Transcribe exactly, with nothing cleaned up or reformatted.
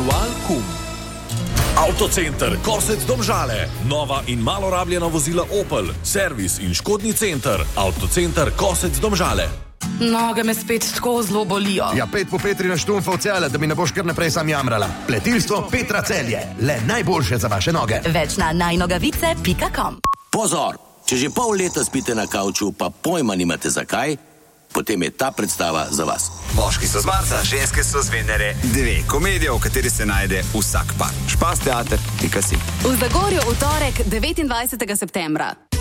Mutual Kum. Avtocenter Kosec Domžale. Nova in malo rabljena vozila Opel. Servis in škodni center. Avtocenter Kosec Domžale. Noge me spet tako zelo bolijo. Ja, pet po Petrina štumfa v cele, da mi ne boš kar naprej sam jamrala. Pletilstvo Petra Celje. Le najboljše za vaše noge. Več na najnogavice pika com. Pozor! Če že pol leta spite na kavču, pa pojma nimate zakaj, potem je ta predstava za vas. Moški so z Marsa, ženske so z Venere. Dve komedije, v kateri se najde vsak par. Špas teater pika si. V Zagorju v torek devetindvajsetega septembra.